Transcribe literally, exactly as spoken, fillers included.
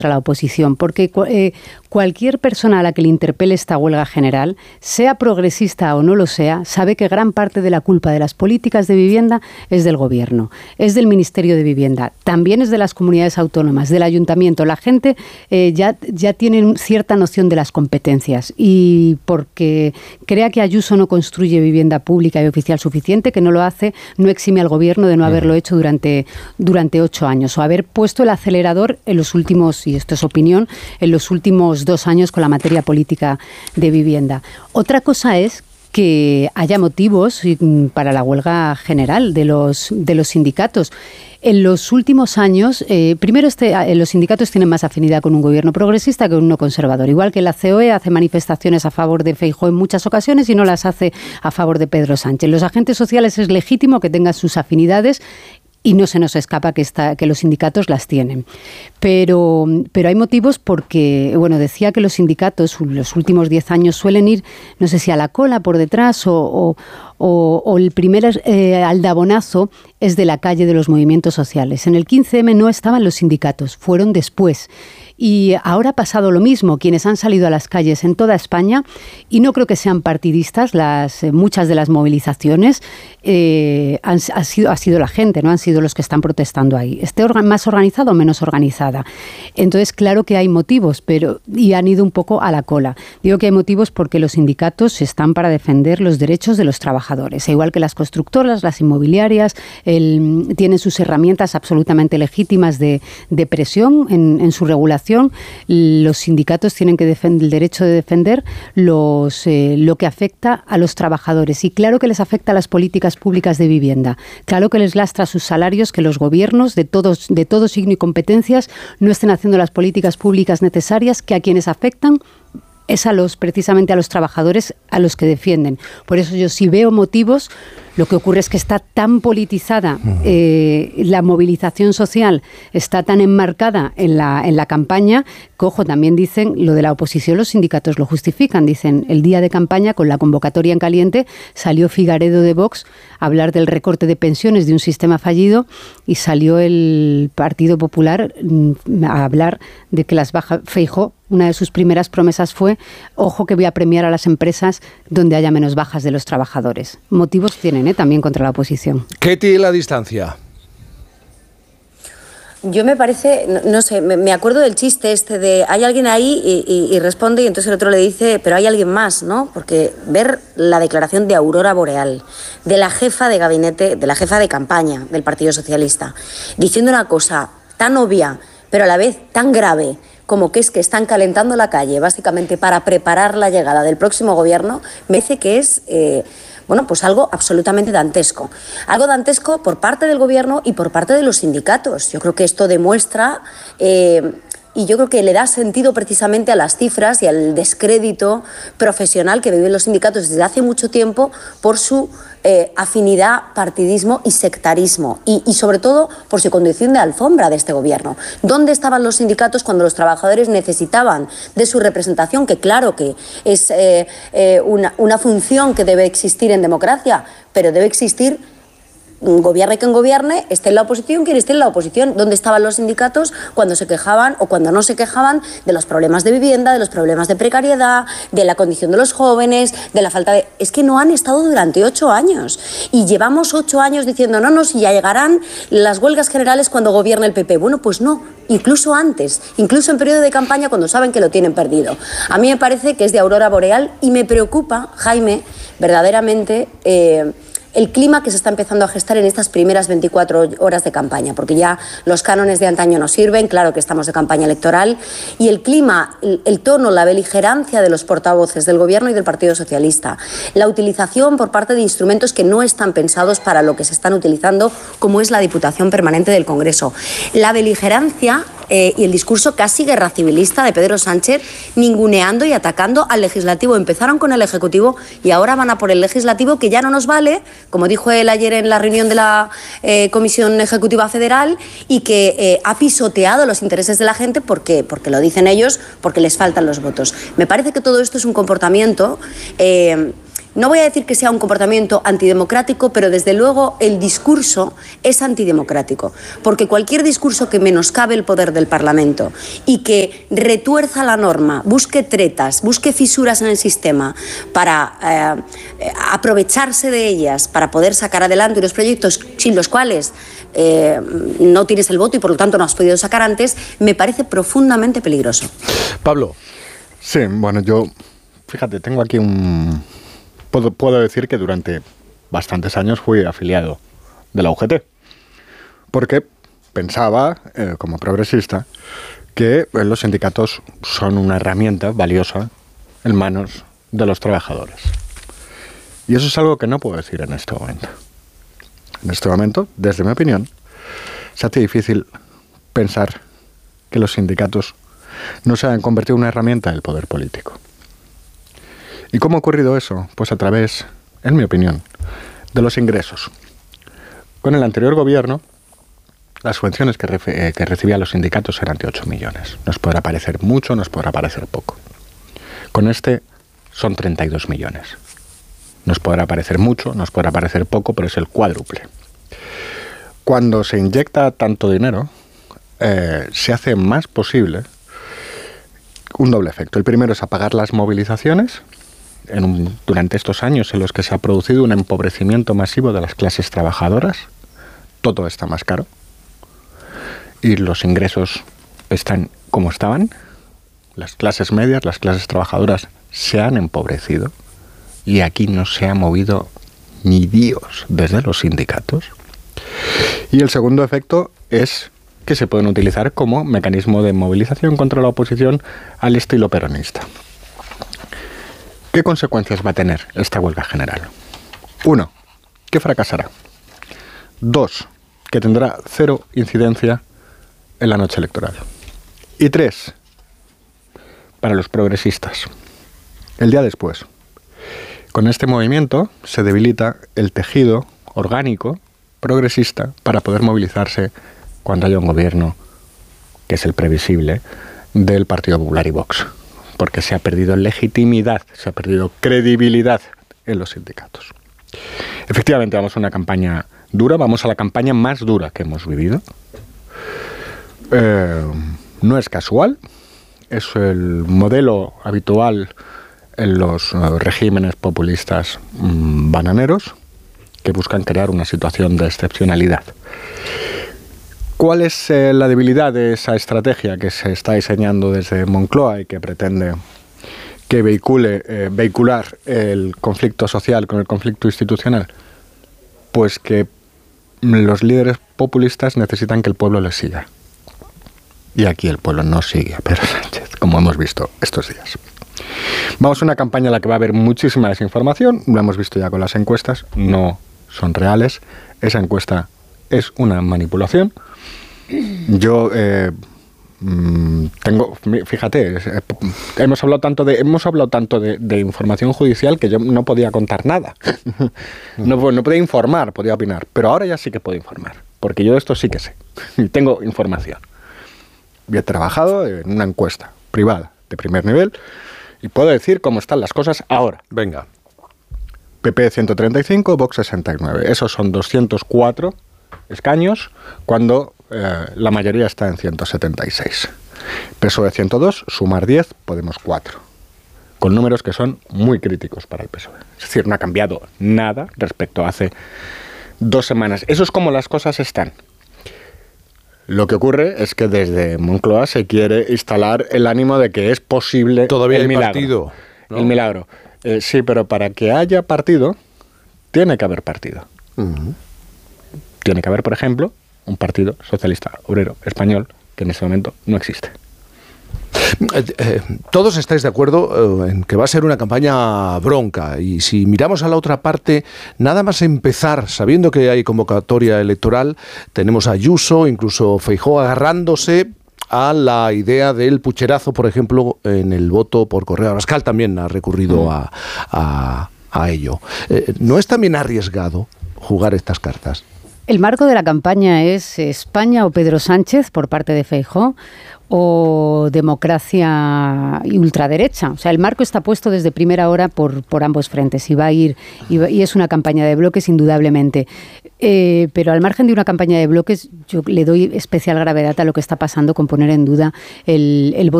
la oposición, porque eh, cualquier persona a la que le interpele esta huelga general, sea progresista o no lo sea, sabe que gran parte de la culpa de las políticas de vivienda es del Gobierno, es del Ministerio de Vivienda, también es de las comunidades autónomas, del Ayuntamiento. La gente eh, ya, ya tiene cierta noción de las competencias, y porque crea que Ayuso no construye vivienda pública y oficial suficiente, que no lo hace, no exime al Gobierno de no haberlo hecho durante, durante ocho años, o haber puesto el acelerador en los últimos, y esto es opinión, en los últimos dos años con la materia política de vivienda. Otra cosa es que haya motivos para la huelga general de los, de los sindicatos. En los últimos años, eh, primero este, eh, los sindicatos tienen más afinidad con un gobierno progresista que con uno conservador. Igual que la C O E hace manifestaciones a favor de Feijóo en muchas ocasiones y no las hace a favor de Pedro Sánchez. Los agentes sociales es legítimo que tengan sus afinidades, y no se nos escapa que, esta, que los sindicatos las tienen. Pero, pero hay motivos porque, bueno, decía que los sindicatos los últimos diez años suelen ir, no sé si a la cola, por detrás, o, o, o, o el primer eh, aldabonazo es de la calle de los movimientos sociales. En el quince eme no estaban los sindicatos, fueron después. Y ahora ha pasado lo mismo, quienes han salido a las calles en toda España, y no creo que sean partidistas, las, eh, muchas de las movilizaciones eh, han, ha, sido, ha sido la gente, no han sido los que están protestando ahí. Esté organ, más organizado o menos organizada. Entonces, claro que hay motivos, pero y han ido un poco a la cola. Digo que hay motivos porque los sindicatos están para defender los derechos de los trabajadores, e igual que las constructoras, las inmobiliarias, el, tienen sus herramientas absolutamente legítimas de, de presión en, en su regulación. Los sindicatos tienen que defender el derecho de defender los, eh, lo que afecta a los trabajadores, y claro que les afecta a las políticas públicas de vivienda, claro que les lastra sus salarios que los gobiernos de todos, de todo signo y competencias no estén haciendo las políticas públicas necesarias, que a quienes afectan es a los, precisamente a los trabajadores a los que defienden. Por eso yo sí veo motivos. Lo que ocurre es que está tan politizada, eh, la movilización social está tan enmarcada en la, en la campaña, que, ojo, también dicen, lo de la oposición, los sindicatos lo justifican, dicen, el día de campaña, con la convocatoria en caliente, salió Figaredo de Vox a hablar del recorte de pensiones de un sistema fallido, y salió el Partido Popular a hablar de que las bajas, Feijóo, una de sus primeras promesas fue, ojo que voy a premiar a las empresas donde haya menos bajas de los trabajadores. Motivos tienen, ¿eh? También contra la oposición. Ketty, la distancia. Yo me parece, no, no sé, me, me acuerdo del chiste este de hay alguien ahí y, y, y responde, y entonces el otro le dice, pero hay alguien más, ¿no? Porque ver la declaración de Aurora Boreal, de la jefa de gabinete, de la jefa de campaña del Partido Socialista, diciendo una cosa tan obvia, pero a la vez tan grave, como que es que están calentando la calle básicamente para preparar la llegada del próximo gobierno, me parece que es eh, bueno, pues algo absolutamente dantesco. Algo dantesco por parte del gobierno y por parte de los sindicatos. Yo creo que esto demuestra eh, y yo creo que le da sentido precisamente a las cifras y al descrédito profesional que viven los sindicatos desde hace mucho tiempo por su eh, afinidad, partidismo y sectarismo, y, y sobre todo por su condición de alfombra de este gobierno. ¿Dónde estaban los sindicatos cuando los trabajadores necesitaban de su representación? Que claro que es eh, eh, una, una función que debe existir en democracia, pero debe existir gobierne quien gobierne, esté en la oposición quien esté en la oposición. ¿Dónde estaban los sindicatos cuando se quejaban o cuando no se quejaban de los problemas de vivienda, de los problemas de precariedad, de la condición de los jóvenes, de la falta de... Es que no han estado durante ocho años y llevamos ocho años diciendo no, no, si ya llegarán las huelgas generales cuando gobierne el P P. Bueno, pues no, incluso antes, incluso en periodo de campaña cuando saben que lo tienen perdido. A mí me parece que es de Aurora Boreal y me preocupa, Jaime, verdaderamente... Eh, el clima que se está empezando a gestar en estas primeras veinticuatro horas de campaña, porque ya los cánones de antaño no sirven, claro que estamos de campaña electoral, y el clima, el, el tono, la beligerancia de los portavoces del Gobierno y del Partido Socialista, la utilización por parte de instrumentos que no están pensados para lo que se están utilizando, como es la Diputación Permanente del Congreso, la beligerancia eh, y el discurso casi guerra civilista de Pedro Sánchez, ninguneando y atacando al Legislativo. Empezaron con el Ejecutivo y ahora van a por el Legislativo, que ya no nos vale, como dijo él ayer en la reunión de la eh, Comisión Ejecutiva Federal, y que eh, ha pisoteado los intereses de la gente porque, porque lo dicen ellos, porque les faltan los votos. Me parece que todo esto es un comportamiento eh, no voy a decir que sea un comportamiento antidemocrático, pero desde luego el discurso es antidemocrático, porque cualquier discurso que menoscabe el poder del Parlamento y que retuerza la norma, busque tretas, busque fisuras en el sistema para eh, aprovecharse de ellas, para poder sacar adelante unos proyectos sin los cuales eh, no tienes el voto y por lo tanto no has podido sacar antes, me parece profundamente peligroso. Pablo. Sí, bueno, yo, fíjate, tengo aquí un... Puedo, puedo decir que durante bastantes años fui afiliado de la U G T, porque pensaba, eh, como progresista, que eh, los sindicatos son una herramienta valiosa en manos de los trabajadores. Y eso es algo que no puedo decir en este momento. En este momento, desde mi opinión, se hace difícil pensar que los sindicatos no se han convertido en una herramienta del poder político. ¿Y cómo ha ocurrido eso? Pues a través, en mi opinión, de los ingresos. Con el anterior gobierno, las subvenciones que, ref- eh, que recibían los sindicatos eran de ocho millones. Nos podrá parecer mucho, nos podrá parecer poco. Con este son treinta y dos millones. Nos podrá parecer mucho, nos podrá parecer poco, pero es el cuádruple. Cuando se inyecta tanto dinero, eh, se hace más posible un doble efecto. El primero es apagar las movilizaciones. En un, durante estos años en los que se ha producido un empobrecimiento masivo de las clases trabajadoras, todo está más caro y los ingresos están como estaban. Las clases medias, las clases trabajadoras se han empobrecido y aquí no se ha movido ni Dios desde los sindicatos. Y el segundo efecto es que se pueden utilizar como mecanismo de movilización contra la oposición al estilo peronista. ¿Qué consecuencias va a tener esta huelga general? Uno, que fracasará. Dos, que tendrá cero incidencia en la noche electoral. Y tres, para los progresistas, el día después. Con este movimiento se debilita el tejido orgánico progresista para poder movilizarse cuando haya un gobierno, que es el previsible, del Partido Popular y Vox. Porque se ha perdido legitimidad, se ha perdido credibilidad en los sindicatos. Efectivamente, vamos a una campaña dura, vamos a la campaña más dura que hemos vivido. Eh, no es casual, es el modelo habitual en los uh, regímenes populistas mmm, bananeros que buscan crear una situación de excepcionalidad. ¿Cuál es eh, la debilidad de esa estrategia que se está diseñando desde Moncloa y que pretende que vehicule, eh, vehicular el conflicto social con el conflicto institucional? Pues que los líderes populistas necesitan que el pueblo les siga. Y aquí el pueblo no sigue a Pedro Sánchez, como hemos visto estos días. Vamos a una campaña en la que va a haber muchísima desinformación, lo hemos visto ya con las encuestas, no son reales, esa encuesta es una manipulación. Yo eh, tengo, fíjate, hemos hablado tanto de hemos hablado tanto de, de información judicial que yo no podía contar nada. No, no podía informar, podía opinar, pero ahora ya sí que puedo informar, porque yo de esto sí que sé, y tengo información. Yo he trabajado en una encuesta privada de primer nivel y puedo decir cómo están las cosas ahora. Venga. P P ciento treinta y cinco, Vox sesenta y nueve. Esos son doscientos cuatro escaños cuando eh, la mayoría está en ciento setenta y seis. P S O E ciento dos, sumar diez, Podemos cuatro. Con números que son muy críticos para el P S O E. Es decir, no ha cambiado nada respecto a hace dos semanas. Eso es como las cosas están. Lo que ocurre es que desde Moncloa se quiere instalar el ánimo de que es posible todavía el hay milagro. partido, ¿no? El milagro. Eh, sí, pero para que haya partido, tiene que haber partido. Uh-huh. Tiene que haber, por ejemplo, un partido socialista obrero español que en ese momento no existe. Eh, eh, todos estáis de acuerdo eh, en que va a ser una campaña bronca, y si miramos a la otra parte, nada más empezar, sabiendo que hay convocatoria electoral, tenemos a Ayuso, incluso Feijóo agarrándose a la idea del pucherazo, por ejemplo, en el voto por correo. Abascal también ha recurrido mm. a, a, a ello. Eh, ¿No es también arriesgado jugar estas cartas? El marco de la campaña es España o Pedro Sánchez por parte de Feijóo, o democracia y ultraderecha. O sea, el marco está puesto desde primera hora por, por ambos frentes y va a ir, y, va, y es una campaña de bloques indudablemente. Eh, pero al margen de una campaña de bloques, yo le doy especial gravedad a lo que está pasando con poner en duda el, el voto